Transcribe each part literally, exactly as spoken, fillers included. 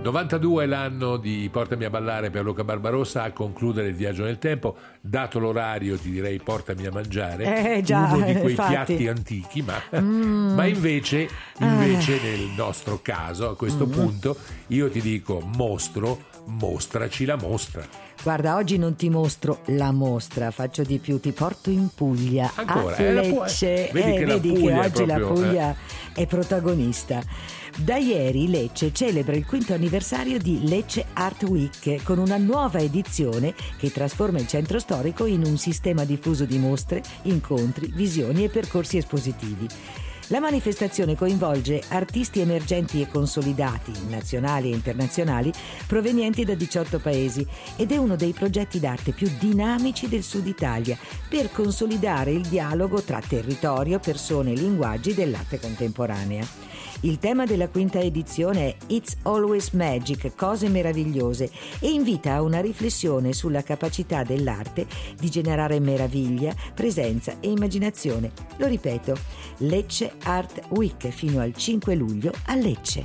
novantadue è l'anno di Portami a ballare per Luca Barbarossa. A concludere il viaggio nel tempo, dato l'orario, ti direi portami a mangiare, eh, già, uno di quei infatti. piatti antichi, ma, mm. ma invece, invece eh. nel nostro caso, a questo mm. punto, io ti dico mostro, mostraci la mostra. Guarda, oggi non ti mostro la mostra, faccio di più, ti porto in Puglia. Ancora, a Lecce. Eh, vedi eh, che, vedi la Puglia che è oggi proprio, la Puglia eh. è protagonista. Da ieri Lecce celebra il quinto anniversario di Lecce Art Week con una nuova edizione che trasforma il centro storico in un sistema diffuso di mostre, incontri, visioni e percorsi espositivi. La manifestazione coinvolge artisti emergenti e consolidati, nazionali e internazionali, provenienti da diciotto paesi ed è uno dei progetti d'arte più dinamici del Sud Italia per consolidare il dialogo tra territorio, persone e linguaggi dell'arte contemporanea. Il tema della quinta edizione è It's Always Magic, cose meravigliose, e invita a una riflessione sulla capacità dell'arte di generare meraviglia, presenza e immaginazione. Lo ripeto, Lecce Art Week fino al cinque luglio a Lecce.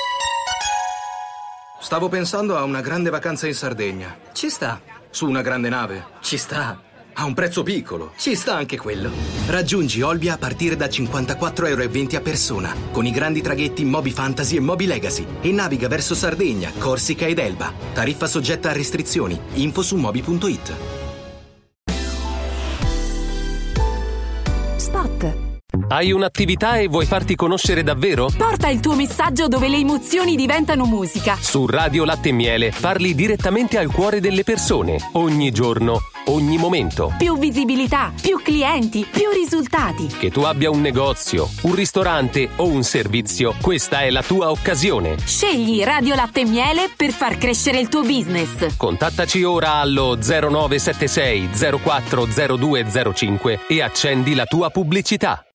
Stavo pensando a una grande vacanza in Sardegna. Ci sta. Su una grande nave. Ci sta. A un prezzo piccolo. Ci sta anche quello. Raggiungi Olbia a partire da cinquantaquattro euro e venti a persona, con i grandi traghetti Moby Fantasy e Moby Legacy, e naviga verso Sardegna, Corsica ed Elba. Tariffa soggetta a restrizioni. Info su moby punto it. Spot. Hai un'attività e vuoi farti conoscere davvero? Porta il tuo messaggio dove le emozioni diventano musica. Su Radio Latte e Miele parli direttamente al cuore delle persone, ogni giorno, ogni momento. Più visibilità, più clienti, più risultati. Che tu abbia un negozio, un ristorante o un servizio, questa è la tua occasione. Scegli Radio Latte e Miele per far crescere il tuo business. Contattaci ora allo zero nove sette sei zero quattro zero due zero cinque e accendi la tua pubblicità.